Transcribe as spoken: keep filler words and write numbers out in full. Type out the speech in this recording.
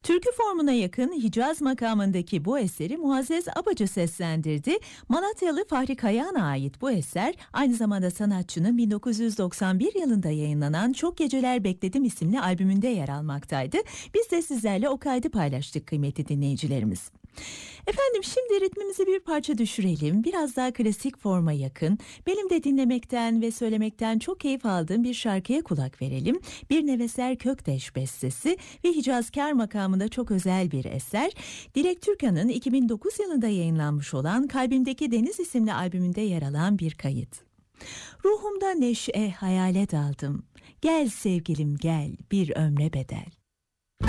Türkü formuna yakın Hicaz makamındaki bu eseri Muazzez Abacı seslendirdi. Malatyalı Fahri Kayağan'a ait bu eser aynı zamanda sanatçının bin dokuz yüz doksan bir yılında yayınlanan Çok Geceler Bekledim isimli albümünde yer almaktaydı. Biz de sizlerle o kaydı paylaştık kıymetli dinleyicilerimiz. Efendim şimdi ritmimizi bir parça düşürelim. Biraz daha klasik forma yakın. Benim de dinlemekten ve söylemekten çok keyif aldığım bir şarkıya kulak verelim. Bir Neveser Kökteş bestesi ve Hicazkar makamında çok özel bir eser. Dilek Türkan'ın iki bin dokuz yılında yayınlanmış olan Kalbimdeki Deniz isimli albümünde yer alan bir kayıt. Ruhumda neşe hayale daldım. Gel sevgilim gel bir ömre bedel.